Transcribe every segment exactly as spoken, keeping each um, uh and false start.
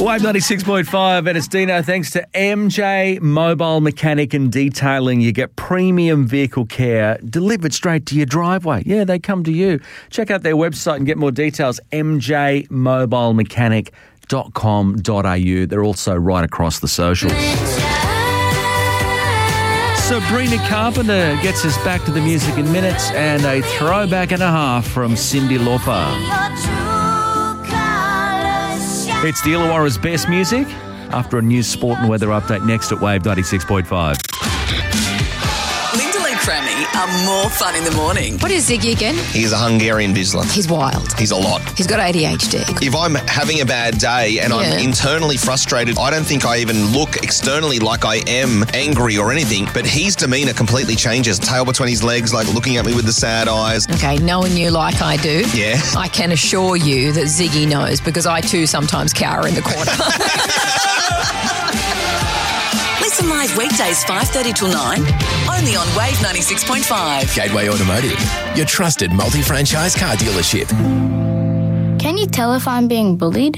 Wave ninety-six point five, and it's Dino. Thanks to M J Mobile Mechanic and Detailing, you get premium vehicle care delivered straight to your driveway. Yeah, they come to you. Check out their website and get more details, m j mobile mechanic dot com dot a u. They're also right across the socials. Sabrina Carpenter gets us back to the music in minutes, and a throwback and a half from Cyndi Lauper. It's the Illawarra's best music after a news, sport and weather update next at Wave ninety-six point five. Linda Lee Crammy are more fun in the morning. What is Ziggy again? He's a Hungarian vigilant. He's wild. He's a lot. He's got A D H D. If I'm having a bad day and Yeah. I'm internally frustrated, I don't think I even look externally like I am angry or anything, but his demeanour completely changes. Tail between his legs, like looking at me with the sad eyes. Okay, knowing you like I do, Yeah. I can assure you that Ziggy knows, because I too sometimes cower in the corner. Listen live weekdays five thirty till nine, only on Wave ninety-six point five. Gateway Automotive, your trusted multi-franchise car dealership. Can you tell if I'm being bullied?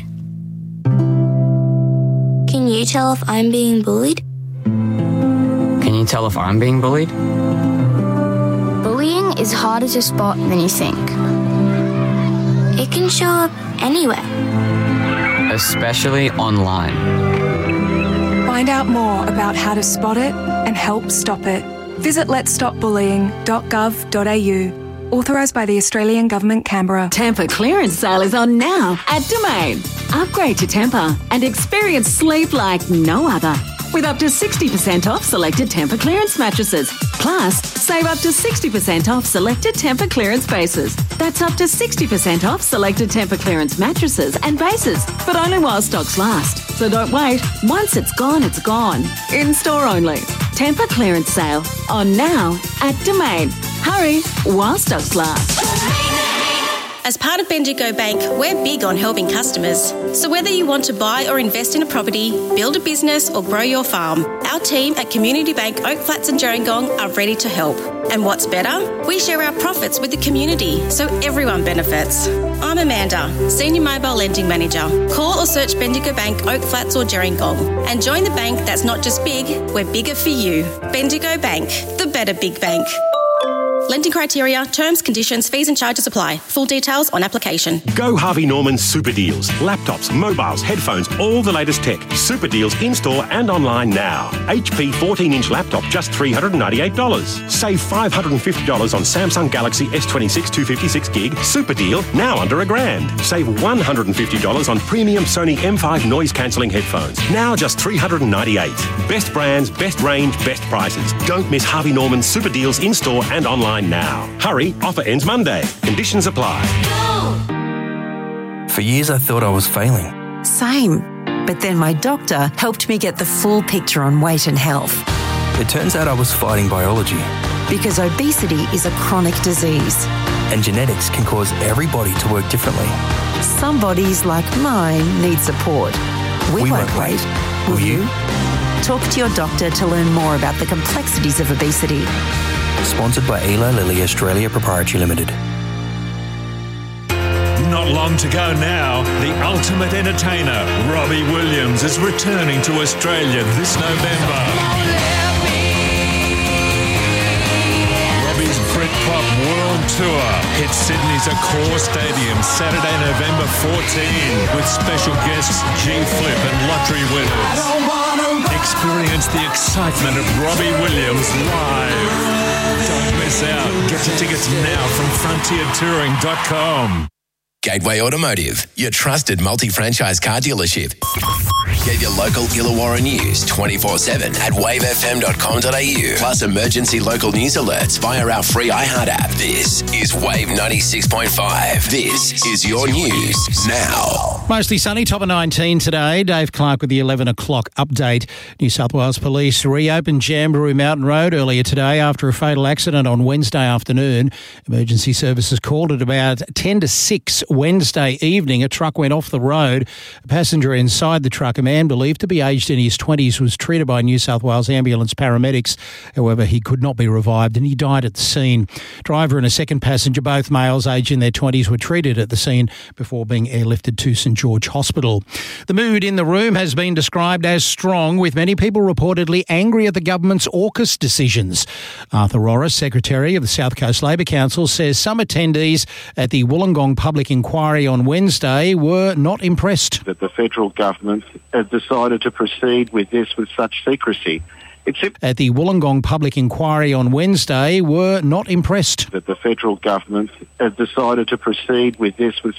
Can you tell if I'm being bullied? Can you tell if I'm being bullied? Bullying is harder to spot than you think. It can show up anywhere. Especially online. Find out more about how to spot it and help stop it. Visit lets stop bullying dot gov dot a u. Authorised by the Australian Government, Canberra. Tampa clearance sale is on now at Domain. Upgrade to Tampa and experience sleep like no other. With up to sixty percent off selected Tampa clearance mattresses. Plus, save up to sixty percent off selected Tampa clearance bases. That's up to sixty percent off selected Tampa clearance mattresses and bases, but only while stocks last. So don't wait. Once it's gone, it's gone. In store only. Tampa clearance sale on now at Domain. Hurry while stocks last. As part of Bendigo Bank, we're big on helping customers. So whether you want to buy or invest in a property, build a business or grow your farm, our team at Community Bank Oak Flats and Gerringong are ready to help. And what's better? We share our profits with the community, so everyone benefits. I'm Amanda, Senior Mobile Lending Manager. Call or search Bendigo Bank Oak Flats or Gerringong and join the bank that's not just big, we're bigger for you. Bendigo Bank, the better big bank. Lending criteria, terms, conditions, fees and charges apply. Full details on application. Go Harvey Norman Super Deals. Laptops, mobiles, headphones, all the latest tech. Super Deals in-store and online now. H P fourteen-inch laptop, just three hundred ninety-eight dollars. Save five hundred fifty dollars on Samsung Galaxy S twenty-six two fifty-six gig. Super deal, now under a grand. Save one hundred fifty dollars on premium Sony M five noise-cancelling headphones. Now just three hundred ninety-eight dollars. Best brands, best range, best prices. Don't miss Harvey Norman Super Deals in-store and online now. Hurry, offer ends Monday. Conditions apply. For years I thought I was failing. Same. But then my doctor helped me get the full picture on weight and health. It turns out I was fighting biology. Because obesity is a chronic disease. And genetics can cause every body to work differently. Some bodies, like mine, need support. We, we won't, won't wait. wait. Will you? Talk to your doctor to learn more about the complexities of obesity. Sponsored by Eli Lilly Australia Proprietary Limited. Not long to go now. The ultimate entertainer, Robbie Williams, is returning to Australia this November. Robbie's Britpop World Tour hits Sydney's Accor Stadium Saturday, November fourteenth, with special guests G-Flip and lottery winners. Experience the excitement of Robbie Williams live. Don't miss out. Get your tickets now from frontier touring dot com. Gateway Automotive, your trusted multi-franchise car dealership. Get your local Illawarra news twenty-four seven at wave f m dot com dot a u. Plus emergency local news alerts via our free iHeart app. This is Wave ninety-six point five. This is your news now. Mostly sunny, top of nineteen today. Dave Clark with the eleven o'clock update. New South Wales Police reopened Jamberoo Mountain Road earlier today after a fatal accident on Wednesday afternoon. Emergency services called at about ten to six Wednesday evening. A truck went off the road. A passenger inside the truck man believed to be aged in his twenties was treated by New South Wales ambulance paramedics. However, he could not be revived and he died at the scene. Driver and a second passenger, both males aged in their twenties, were treated at the scene before being airlifted to St George Hospital. The mood in the room has been described as strong, with many people reportedly angry at the government's AUKUS decisions. Arthur Rorris, Secretary of the South Coast Labor Council, says some attendees at the Wollongong public inquiry on Wednesday were not impressed. That the federal government has decided to proceed with this with such secrecy. It's at the Wollongong public inquiry on Wednesday were not impressed. That the federal government has decided to proceed with this with